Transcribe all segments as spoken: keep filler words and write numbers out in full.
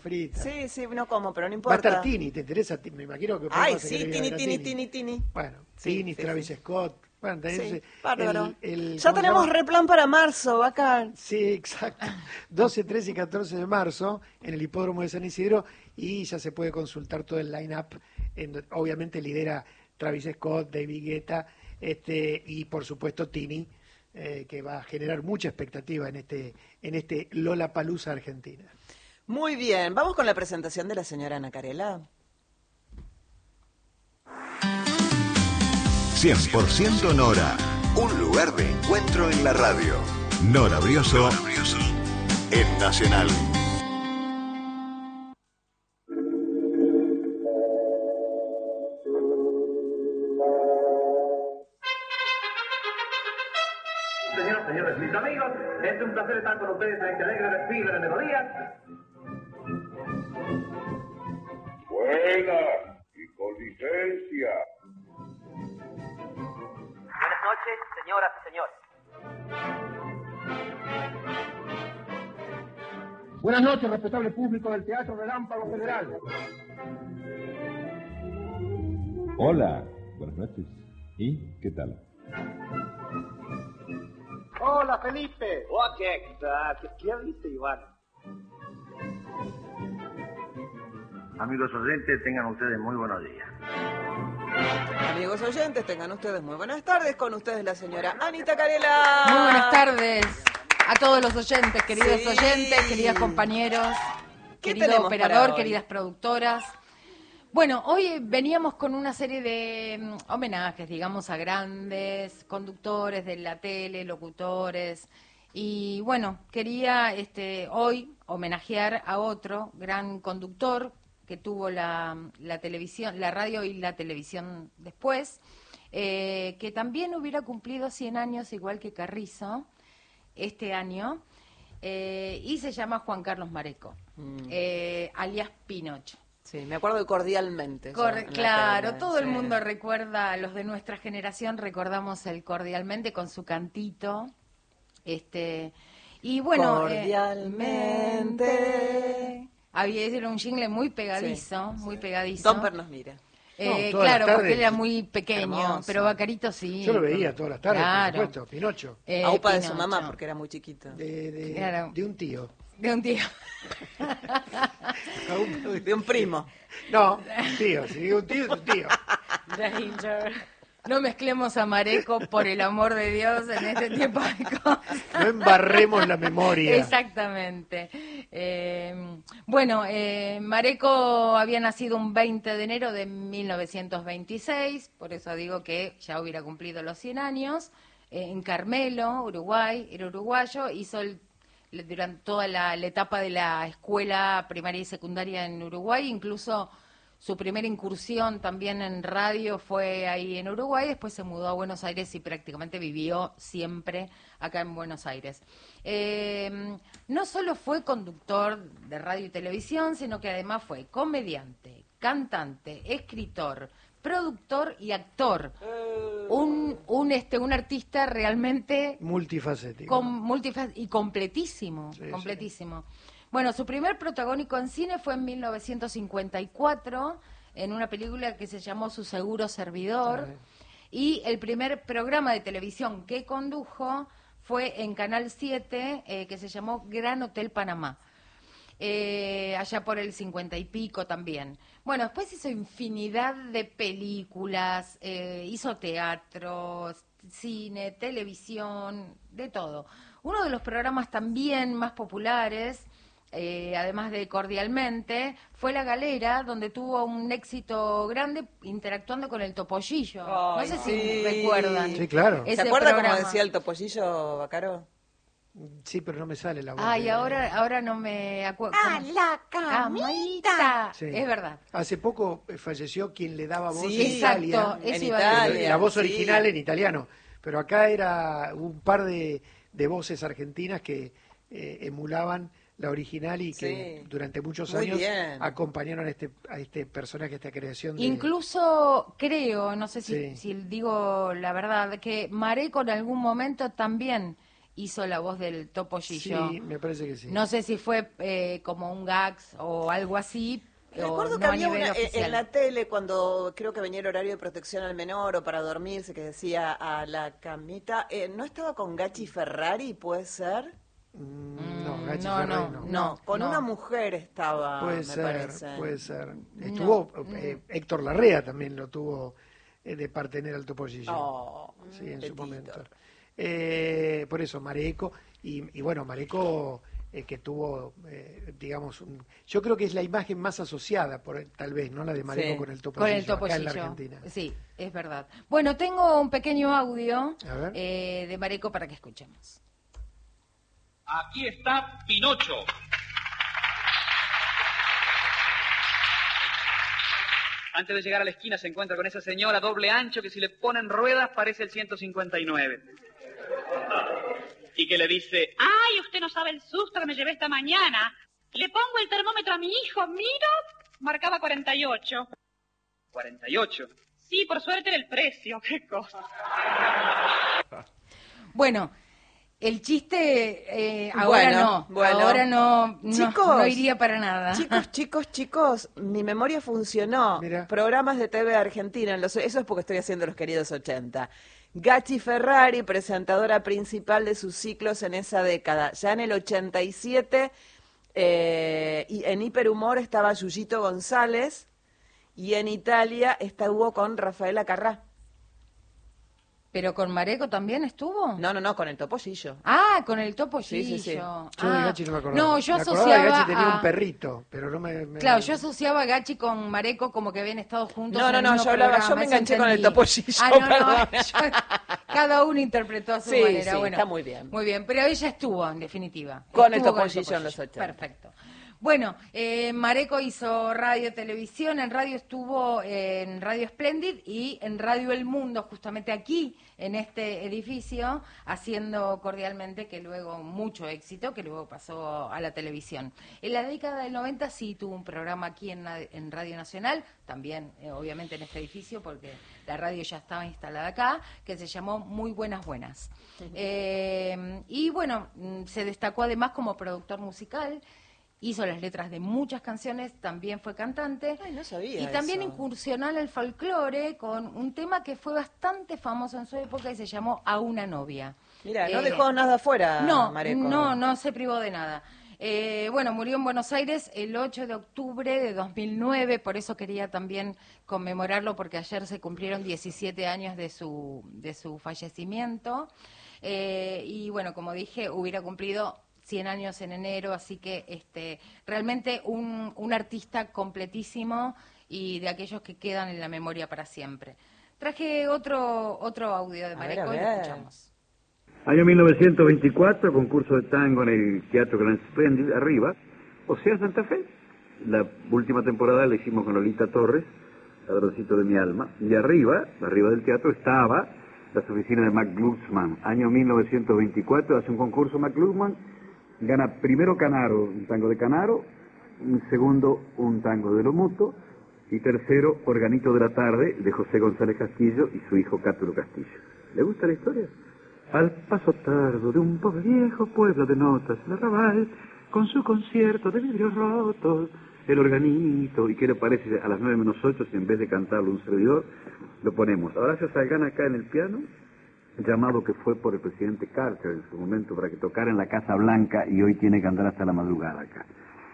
fritas. Sí, sí, no como, pero no Va a importa. estar Tini, ¿te interesa? Me imagino que... Ay, vas a sí, querer ir a Tini, ver a Tini, Tini, Tini. Bueno, Sí, Tini, sí, Travis sí. Scott. Bueno, tenés Sí, el- bárbaro. el- el- Ya ¿cómo se tenemos llama? replan para marzo, Bacar. Sí, exacto. doce, trece y catorce de marzo en el hipódromo de San Isidro y ya se puede consultar todo el line-up. En- Obviamente lidera Travis Scott, David Guetta este, y por supuesto Tini, eh, que va a generar mucha expectativa en este, en este Lollapalooza Argentina. Muy bien, vamos con la presentación de la señora Ana Carela. cien por ciento Nora, un lugar de encuentro en la radio. Nora Brioso, en Nacional. Señoras, señores, mis amigos, es un placer estar con ustedes en este alegre desfile de melodías. Buena y con licencia. Buenas noches, señoras y señores. Buenas noches, respetable público del Teatro Relámpago Federal. Hola, buenas noches. ¿Y qué tal? Hola, Felipe. Oh, ¿qué, qué, qué viste, Iván? Amigos oyentes, tengan ustedes muy buenos días. Amigos oyentes, tengan ustedes muy buenas tardes. Con ustedes la señora Anita Carela. Muy buenas tardes a todos los oyentes, queridos Sí. oyentes, queridos compañeros, ¿Qué querido tenemos para operador, hoy? queridas productoras. Bueno, hoy veníamos con una serie de mm, homenajes, digamos, a grandes conductores de la tele, locutores. Y bueno, quería este, hoy homenajear a otro gran conductor que tuvo la, la televisión, la radio y la televisión después, eh, que también hubiera cumplido cien años igual que Carrizo este año, eh, y se llama Juan Carlos Mareco, Mm. eh, alias Pinocho. Sí, me acuerdo de Cordialmente. Cor- ya, en la claro, tele, todo el sí. mundo recuerda, los de nuestra generación recordamos el Cordialmente con su cantito, este, y bueno, eh, Cordialmente. había era un jingle muy pegadizo, Sí, muy sí. pegadizo. Domper nos mira. Eh, No, todas claro, las porque tardes. era muy pequeño, Hermoso. pero Bacarito sí. Yo lo veía todas las tardes, Claro. por supuesto, Pinocho, Eh, Aupa de su Pinocho. mamá porque era muy chiquito. de, de, Claro. de un tío. De un tío. De un primo. No, tío, si digo un tío, es un tío. Danger. No mezclemos a Mareco, por el amor de Dios, en este tipo de cosas. No embarremos la memoria. Exactamente. Eh, bueno, eh, Mareco había nacido un veinte de enero de mil novecientos veintiséis, por eso digo que ya hubiera cumplido los cien años, eh, en Carmelo, Uruguay, era uruguayo, hizo el, le- durante toda la, la etapa de la escuela primaria y secundaria en Uruguay, incluso su primera incursión también en radio fue ahí en Uruguay, después se mudó a Buenos Aires y prácticamente vivió siempre acá en Buenos Aires. Eh, no solo fue conductor de radio y televisión, sino que además fue comediante, cantante, escritor, productor y actor. Un, un, este, un artista realmente Multifacético. con multifac- y completísimo, Sí, completísimo. Bueno, su primer protagónico en cine fue en mil novecientos cincuenta y cuatro, en una película que se llamó Su seguro servidor, Ah, y el primer programa de televisión que condujo fue en Canal siete, eh, que se llamó Gran Hotel Panamá. Eh, allá por el cincuenta y pico también. Bueno, después hizo infinidad de películas, eh, hizo teatro, cine, televisión, de todo. Uno de los programas también más populares, eh, además de Cordialmente, fue La Galera, donde tuvo un éxito grande interactuando con el Topollillo. Ay, no sé sí. si recuerdan. Sí, claro. ¿Se ese acuerda cómo programa. decía el topollillo, Bacaro? Sí, pero no me sale la voz. Ay, de- ahora, ahora no me acuerdo. ¡Ah, la camita! Sí. Es verdad. Hace poco eh, falleció quien le daba voz Sí, en exacto, Italia. eso en iba a decir. Italia. La voz sí. original en italiano. Pero acá era un par de, de voces argentinas que eh, emulaban la original y que Sí. durante muchos Muy años bien. acompañaron a este, a este personaje, a esta creación. De... Incluso creo, no sé si, Sí. si digo la verdad, que Mareco en algún momento también hizo la voz del Topollillo. Sí, me parece que sí. No sé si fue eh, como un gags o algo así. Recuerdo o que no a había nivel una, eh, oficial. en la tele, cuando creo que venía el horario de protección al menor o para dormirse, que decía a la camita, eh, ¿no estaba con Gachi Ferrari, puede ser? Mm, no, Gachi no, Ferrari no, no. No, con no. una mujer estaba, Puede me ser, parece. puede ser. Estuvo, No, eh, Héctor Larrea también lo tuvo eh, de partener al Topollillo. Oh, sí, en su Petito. momento. Eh, por eso, Mareco, y, y bueno, Mareco eh, que tuvo, eh, digamos, un, yo creo que es la imagen más asociada, por tal vez, ¿no? La de Mareco Sí. con el Topollillo, Con el acá en Topollillo. la Argentina. Sí, es verdad. Bueno, tengo un pequeño audio A ver. eh, de Mareco para que escuchemos. Aquí está Pinocho. Antes de llegar a la esquina se encuentra con esa señora doble ancho que si le ponen ruedas parece el ciento cincuenta y nueve. Y que le dice, ¡ay, usted no sabe el susto que me llevé esta mañana! Le pongo el termómetro a mi hijo, mira, marcaba cuarenta y ocho. cuarenta y ocho. Sí, por suerte era el precio, qué cosa. Bueno, el chiste eh, ahora Bueno, no, bueno. ahora no, no, Chicos, no iría para nada. Chicos, chicos, chicos, mi memoria funcionó. Mira. Programas de T V Argentina, en los, eso es porque estoy haciendo los queridos ochenta. Gachi Ferrari, presentadora principal de sus ciclos en esa década. Ya en el ochenta y siete, eh, y en Hiperhumor estaba Yuyito González, y en Italia estuvo con Rafaela Carrá. ¿Pero con Mareco también estuvo? No, no, no, con el Topollillo. Ah, con el Topollillo. Sí, sí, sí. Yo Ah, de Gachi no me acordaba. no, yo me acordaba asociaba que Gachi tenía a- un perrito, pero no me... me- Claro, yo asociaba a Gachi con Mareco como que habían estado juntos. No, en no, el no, mismo yo hablaba- programa, yo me eso enganché con el entendí. Topollillo, Ah, no, no, perdón. yo- cada uno interpretó a su Sí, manera. sí, bueno, está muy bien. Muy bien, pero ella estuvo, en definitiva. Con el Estuvo Topollillo en los ochenta. Perfecto. Bueno, eh, Mareco hizo radio, televisión, en radio estuvo eh, en Radio Splendid y en Radio El Mundo, justamente aquí, en este edificio, haciendo cordialmente, que luego mucho éxito, que luego pasó a la televisión. En la década del noventa sí tuvo un programa aquí en, la- en Radio Nacional, también eh, obviamente en este edificio, porque la radio ya estaba instalada acá, que se llamó Muy Buenas Buenas. Eh, y bueno, mm, se destacó además como productor musical. Hizo las letras de muchas canciones, también fue cantante. Ay, no sabía y también eso. incursionó en el folclore con un tema que fue bastante famoso en su época y se llamó A una novia. Mira, no Eh, dejó nada afuera, No, Mareco. no, no se privó de nada. Eh, bueno, murió en Buenos Aires el ocho de octubre de dos mil nueve, por eso quería también conmemorarlo, porque ayer se cumplieron diecisiete años de su, de su fallecimiento. Eh, y bueno, como dije, hubiera cumplido cien años en enero, así que este realmente un, un artista completísimo y de aquellos que quedan en la memoria para siempre. Traje otro otro audio de A ver, a Mareco y lo ver. escuchamos. Año mil novecientos veinticuatro, concurso de tango en el Teatro Gran Splendid, arriba, Océano Santa Fe. La última temporada la hicimos con Lolita Torres, Ladroncito de mi alma. Y arriba, arriba del teatro, estaba las oficinas de Mac Glucksmann. Año mil novecientos veinticuatro, hace un concurso Mac Glucksmann, gana primero Canaro, un tango de Canaro, un segundo un tango de Lomuto, y tercero Organito de la Tarde, de José González Castillo y su hijo Cátulo Castillo. ¿Le gusta la historia? Al paso tardo de un pobre viejo pueblo de notas, el arrabal, con su concierto de vidrios rotos, el organito, y qué le parece a las nueve menos ocho, si en vez de cantarlo un servidor, lo ponemos. Horacio Salgán acá en el piano, llamado que fue por el presidente Carter en su momento para que tocara en la Casa Blanca y hoy tiene que andar hasta la madrugada acá.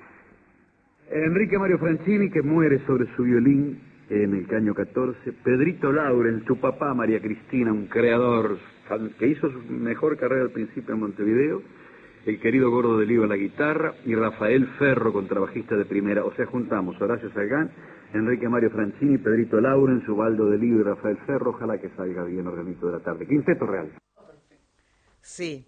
Enrique Mario Francini, que muere sobre su violín en el caño catorce. Pedrito Lauren, su papá, María Cristina, un creador que hizo su mejor carrera al principio en Montevideo. El querido Gordo de Lío a la guitarra y Rafael Ferro, contrabajista de primera. O sea, juntamos Horacio Salgán, Enrique Mario Francini, Pedrito Lauren, Subaldo de Lío y Rafael Ferro. Ojalá que salga bien Organito de la Tarde. Quinteto real. Sí.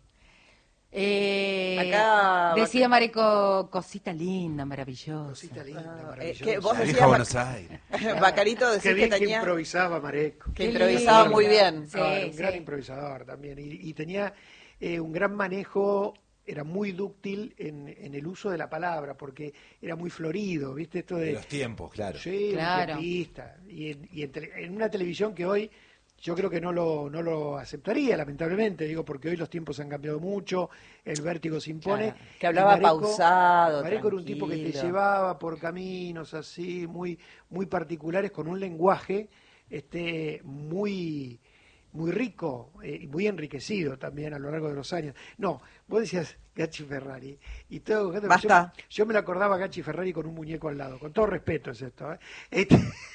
Eh, Acá- decía Mareco, cosita linda, maravillosa. Cosita linda, Eh, maravillosa. que vos La decías, vieja Bac- Buenos Aires. Bacarito Qué decía que bien que tenía... improvisaba Mareco. Que Qué improvisaba lindo. muy bien. Sí, No, era un sí. gran improvisador también. Y, y tenía eh, un gran manejo, era muy dúctil en, en el uso de la palabra, porque era muy florido, ¿viste? Esto De de los tiempos, claro. Sí, Claro. un tiempista. Y, en, y en, tele- en una televisión que hoy yo creo que no lo, no lo aceptaría, lamentablemente, digo, porque hoy los tiempos han cambiado mucho, el vértigo se impone. Claro, que hablaba Mareco, pausado, Mareco era un tipo que te tranquilo. llevaba por caminos así, muy, muy particulares, con un lenguaje este, muy, muy rico eh, y muy enriquecido también a lo largo de los años. No, vos decías Gachi Ferrari, y todo, yo, Basta. yo me lo acordaba a Gachi Ferrari con un muñeco al lado, con todo respeto es esto. ¿eh? Este,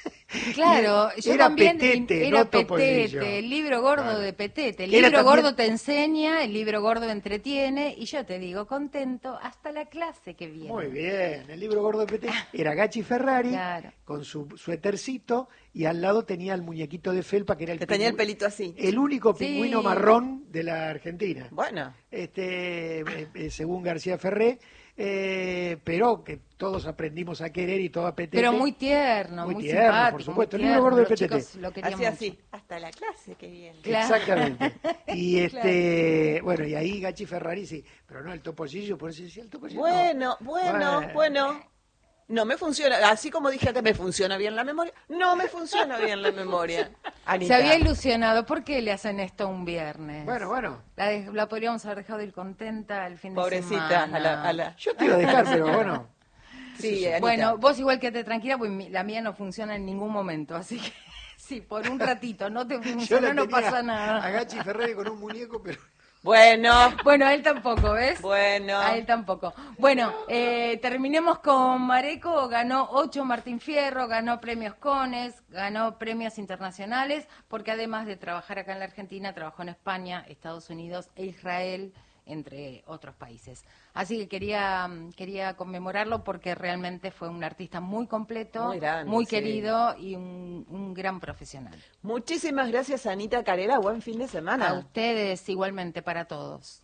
Claro, yo era también Petete, era no Topollillo. Petete, el libro gordo Claro. de Petete. El Era libro también- gordo te enseña, el libro gordo entretiene, y yo te digo, contento hasta la clase que viene. Muy bien, el libro gordo de P T era Gachi Ferrari Claro. con su suétercito y al lado tenía el muñequito de felpa que era el Que tenía el pingüi- pelito así. el único Sí. pingüino marrón de la Argentina. Bueno, Este, eh, eh, según García Ferré, eh, pero que todos aprendimos a querer y todo a Petete. Pero muy tierno, Muy muy, tierno, simpático. por supuesto. muy El libro gordo de tierno, los Petete. chicos lo querían así, mucho. así. Hasta la clase que viene. Claro. Exactamente. Y este, bueno, y ahí Gachi Ferrari sí, pero no el Topollillo, por eso decía el Topollillo. no. Bueno, bueno, Bueno. bueno. No me funciona, así como dije antes, me funciona bien la memoria. No me funciona bien la memoria. Se Anita. había ilusionado. ¿Por qué le hacen esto un viernes? Bueno, bueno. La, de- la podríamos haber dejado ir contenta el fin de Pobrecita, semana. a la, a la- Yo te iba a dejar, pero bueno. Sí, Anita. Bueno, vos igual quédate tranquila, pues mi- la mía no funciona en ningún momento, así que sí, por un ratito no te Yo funciona, la no tenía pasa a nada. Gachi Ferrari con un muñeco, pero Bueno, Bueno, a él tampoco, ¿ves? bueno. A él tampoco. Bueno, eh, terminemos con Mareco, ganó ocho Martín Fierro, ganó premios Cones, ganó premios internacionales, porque además de trabajar acá en la Argentina, trabajó en España, Estados Unidos e Israel, entre otros países. Así que quería quería conmemorarlo porque realmente fue un artista muy completo, Muy grande, muy sí. querido y un, un gran profesional. Muchísimas gracias, Anita Carela. Buen fin de semana. A ustedes igualmente, para todos.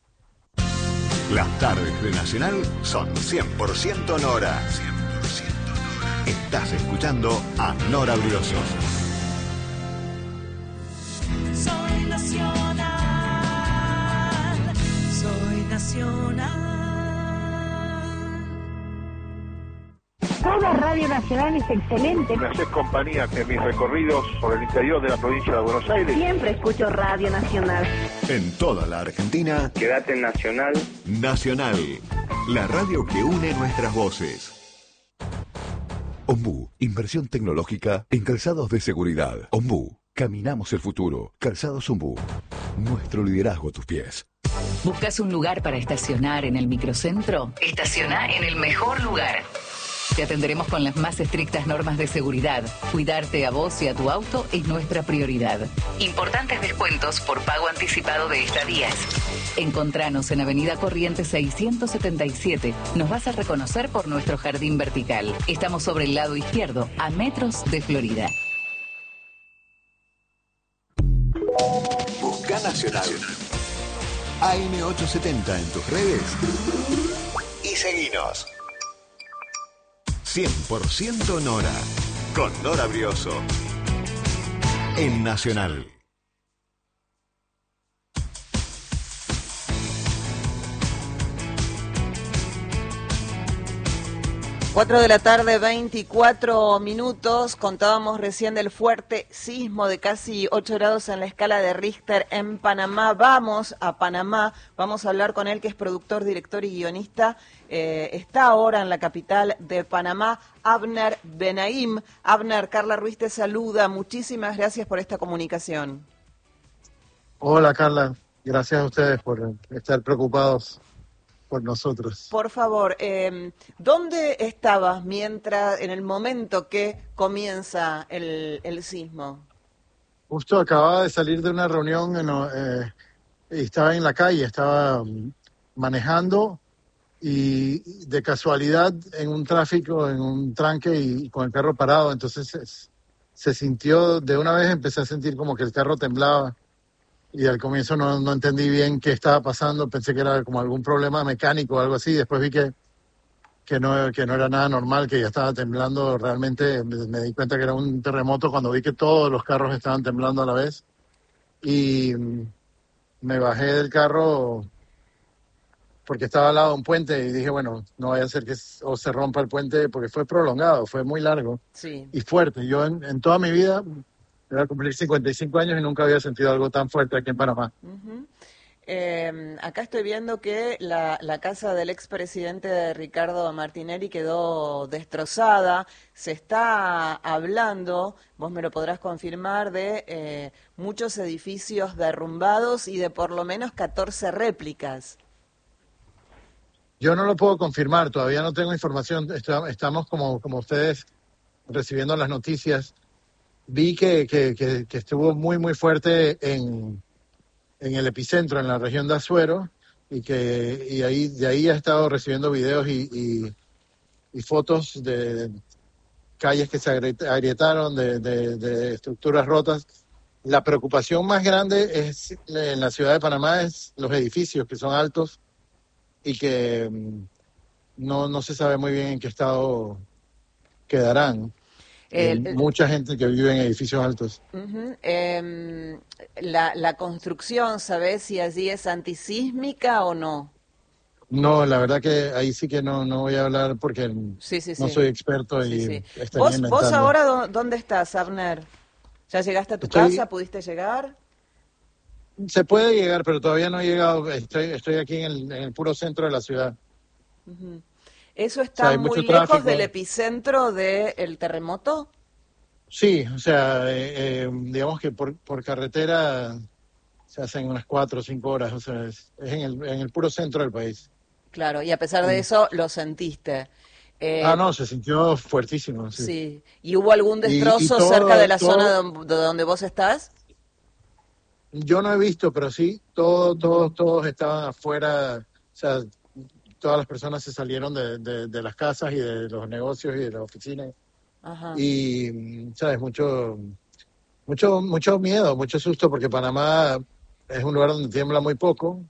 Las tardes de Nacional son cien por ciento Nora. cien por ciento Nora. Estás escuchando a Nora Brioso. Soy nacional, soy nacional. Toda Radio Nacional es excelente. Me haces compañía en mis recorridos por el interior de la provincia de Buenos Aires. Siempre escucho Radio Nacional. En toda la Argentina, Quédate en Nacional. Nacional, la radio que une nuestras voces. Ombú, inversión tecnológica en calzados de seguridad. Ombú, caminamos el futuro. Calzados Ombú, nuestro liderazgo a tus pies. ¿Buscas un lugar para estacionar en el microcentro? Estaciona en el mejor lugar. Te atenderemos con las más estrictas normas de seguridad. Cuidarte a vos y a tu auto es nuestra prioridad. Importantes descuentos por pago anticipado de estadías. Encontranos en Avenida Corrientes seiscientos setenta y siete. Nos vas a reconocer por nuestro jardín vertical. Estamos sobre el lado izquierdo, a metros de Florida. Busca Nacional. A M ochocientos setenta en tus redes. Y seguinos. cien por ciento Nora. Con Nora Brioso. En Nacional. Cuatro de la tarde, veinticuatro minutos. Contábamos recién del fuerte sismo de casi ocho grados en la escala de Richter en Panamá. Vamos a Panamá, vamos a hablar con él, que es productor, director y guionista. Eh, está ahora en la capital de Panamá, Abner Benaim. Abner, Carla Ruiz te saluda. Muchísimas gracias por esta comunicación. Hola, Carla. Gracias a ustedes por estar preocupados por nosotros. Por favor, eh, ¿dónde estabas mientras, en el momento que comienza el, el sismo? Justo acababa de salir de una reunión en, eh, y estaba en la calle, estaba um, manejando y de casualidad en un tráfico, en un tranque y, y con el carro parado, entonces se, se sintió, de una vez empecé a sentir como que el carro temblaba. Y al comienzo no, no entendí bien qué estaba pasando, pensé que era como algún problema mecánico o algo así, después vi que, que, no, que no era nada normal, que ya estaba temblando realmente, me, me di cuenta que era un terremoto cuando vi que todos los carros estaban temblando a la vez, y me bajé del carro porque estaba al lado de un puente y dije, bueno, no vaya a ser que o se rompa el puente, porque fue prolongado, fue muy largo Sí. y fuerte. Yo en, en toda mi vida Voy a cumplir cincuenta y cinco años y nunca había sentido algo tan fuerte aquí en Panamá. Uh-huh. Eh, acá estoy viendo que la, la casa del expresidente Ricardo Martinelli quedó destrozada. Se está hablando, vos me lo podrás confirmar, de eh, muchos edificios derrumbados y de por lo menos catorce réplicas. Yo no lo puedo confirmar, todavía no tengo información. Estamos, como, como ustedes, recibiendo las noticias. Vi que, que, que, que estuvo muy, muy fuerte en... en el epicentro, en la región de Azuero, y que y ahí de ahí ha estado recibiendo videos y, y, y fotos de calles que se agrietaron, de, de, de estructuras rotas. La preocupación más grande es en la ciudad de Panamá es los edificios, que son altos y que no, no se sabe muy bien en qué estado quedarán. El, Hay mucha gente que vive en edificios altos. Uh-huh. eh, la, la construcción, ¿sabés si allí es antisísmica o no? No, la verdad que ahí sí que no, no voy a hablar porque sí, sí, no sí. soy experto y sí, sí. estaría ¿Vos, inventando. ¿Vos ahora dónde estás, Abner? ¿Ya llegaste a tu Estoy... casa? ¿Pudiste llegar? Se puede llegar, pero todavía no he llegado. Estoy, estoy aquí en el, en el puro centro de la ciudad. Uh-huh. ¿Eso está o sea, muy lejos tráfico. del epicentro del terremoto? Sí, o sea, eh, eh, digamos que por, por carretera se hacen unas cuatro o cinco horas, o sea, es, es en, el, en el puro centro del país. Claro, y a pesar de eso lo sentiste. Eh, ah, no, se sintió fuertísimo. Sí. sí. ¿Y hubo algún destrozo y, y todo, cerca de la todo, zona de donde vos estás? Yo no he visto, pero sí, todos, todos, todos estaban afuera, o sea, todas las personas se salieron de, de, de las casas y de los negocios y de las oficinas. Ajá. Y, ¿sabes? Mucho, mucho, mucho miedo, mucho susto, porque Panamá es un lugar donde tiembla muy poco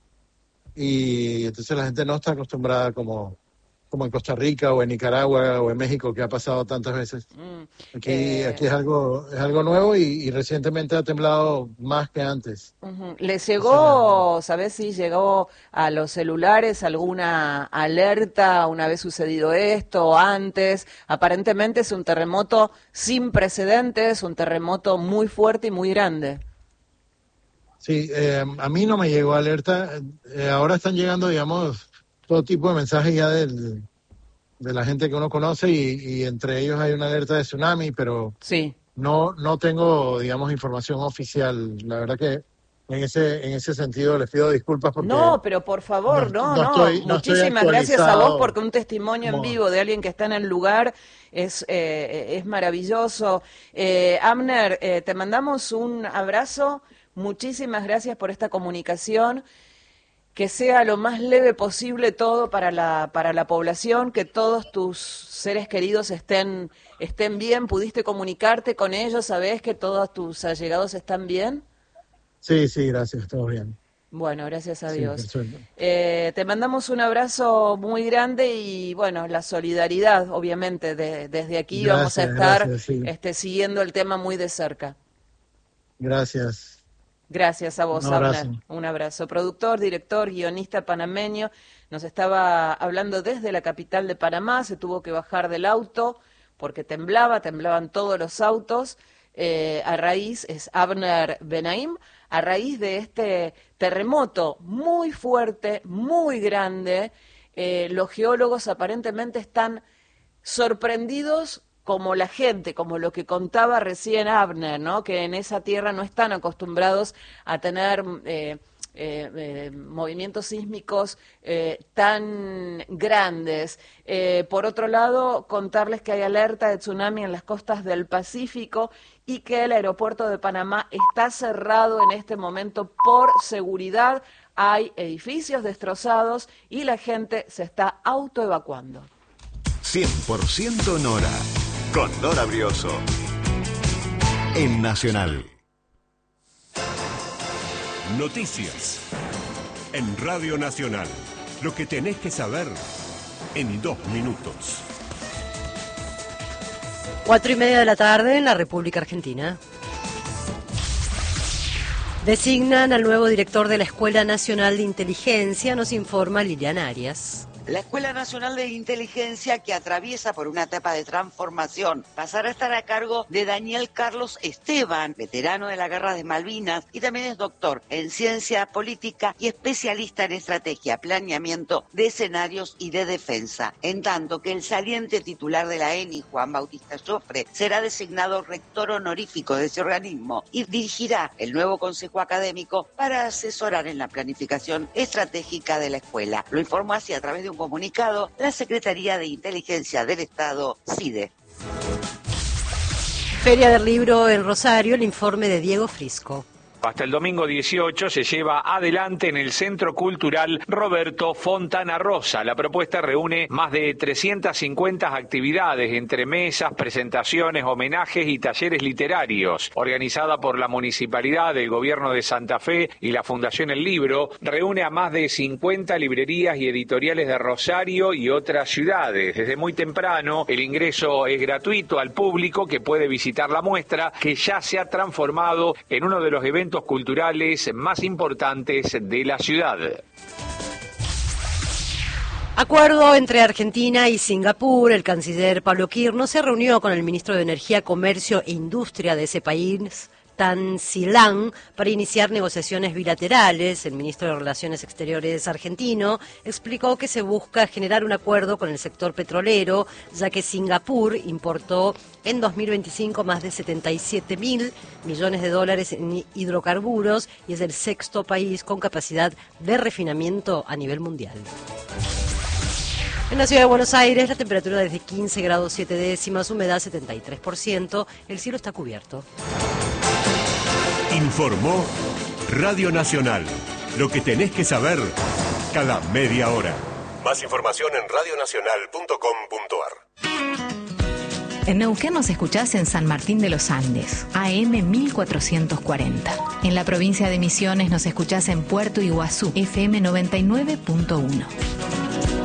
y entonces la gente no está acostumbrada como, como en Costa Rica o en Nicaragua o en México, que ha pasado tantas veces. Mm, aquí eh... aquí es algo es algo nuevo y, y recientemente ha temblado más que antes. Uh-huh. ¿Les llegó, sabés si llegó a los celulares alguna alerta una vez sucedido esto o antes? Aparentemente es un terremoto sin precedentes, un terremoto muy fuerte y muy grande. Sí, eh, a mí no me llegó alerta. Eh, ahora están llegando, digamos, todo tipo de mensajes ya del, de la gente que uno conoce y, y entre ellos hay una alerta de tsunami, pero sí. no no tengo, digamos, información oficial. La verdad que en ese en ese sentido les pido disculpas porque... No, pero por favor, no, no. no, estoy, no Muchísimas gracias a vos porque un testimonio como... en vivo de alguien que está en el lugar es, eh, es maravilloso. Eh, Abner, eh, te mandamos un abrazo. Muchísimas gracias por esta comunicación. Que sea lo más leve posible todo para la para la población, que todos tus seres queridos estén estén bien. ¿Pudiste comunicarte con ellos? ¿Sabés que todos tus allegados están bien? Sí, sí, gracias, todo bien. Bueno, gracias a Dios. Sí, eh, te mandamos un abrazo muy grande y, bueno, la solidaridad, obviamente, de, desde aquí gracias, vamos a estar gracias, sí. este, siguiendo el tema muy de cerca. Gracias. Gracias a vos, Un Abner. abrazo. Un abrazo. Productor, director, guionista panameño. Nos estaba hablando desde la capital de Panamá. Se tuvo que bajar del auto porque temblaba, temblaban todos los autos. Eh, a raíz, es Abner Benaim, a raíz de este terremoto muy fuerte, muy grande. Eh, los geólogos aparentemente están sorprendidos como la gente, como lo que contaba recién Abner, ¿no? Que en esa tierra no están acostumbrados a tener eh, eh, eh, movimientos sísmicos eh, tan grandes. Eh, por otro lado, contarles que hay alerta de tsunami en las costas del Pacífico y que el aeropuerto de Panamá está cerrado en este momento por seguridad. Hay edificios destrozados y la gente se está autoevacuando. cien por ciento Nora. Con Nora Brioso en Nacional. Noticias en Radio Nacional. Lo que tenés que saber en dos minutos. Cuatro y media de la tarde en la República Argentina. Designan al nuevo director de la Escuela Nacional de Inteligencia, nos informa Liliana Arias. La Escuela Nacional de Inteligencia, que atraviesa por una etapa de transformación, pasará a estar a cargo de Daniel Carlos Esteban, veterano de la Guerra de Malvinas, y también es doctor en ciencia política y especialista en estrategia, planeamiento de escenarios y de defensa. En tanto que el saliente titular de la E N I, Juan Bautista Joffre, será designado rector honorífico de ese organismo y dirigirá el nuevo consejo académico para asesorar en la planificación estratégica de la escuela. Lo informó así a través de un comunicado la Secretaría de Inteligencia del Estado, SIDE. Feria del Libro en Rosario, el informe de Diego Frisco. Hasta el domingo dieciocho se lleva adelante en el Centro Cultural Roberto Fontana Rosa. La propuesta reúne más de trescientas cincuenta actividades entre mesas, presentaciones, homenajes y talleres literarios. Organizada por la Municipalidad, el Gobierno de Santa Fe y la Fundación El Libro, reúne a más de cincuenta librerías y editoriales de Rosario y otras ciudades. Desde muy temprano, el ingreso es gratuito al público que puede visitar la muestra, que ya se ha transformado en uno de los eventos culturales más importantes de la ciudad. Acuerdo entre Argentina y Singapur. El canciller Pablo Quirno se reunió con el ministro de Energía, Comercio e Industria de ese país, Tan Sri Lanka, para iniciar negociaciones bilaterales. El ministro de Relaciones Exteriores argentino explicó que se busca generar un acuerdo con el sector petrolero, ya que Singapur importó en dos mil veinticinco más de setenta y siete mil millones de dólares en hidrocarburos y es el sexto país con capacidad de refinamiento a nivel mundial. En la ciudad de Buenos Aires, la temperatura desde quince grados siete décimas, humedad setenta y tres por ciento, el cielo está cubierto. Informó Radio Nacional. Lo que tenés que saber cada media hora. Más información en radio nacional punto com punto ar. En Neuquén nos escuchás en San Martín de los Andes, A M mil cuatrocientos cuarenta. En la provincia de Misiones nos escuchás en Puerto Iguazú, F M noventa y nueve punto uno.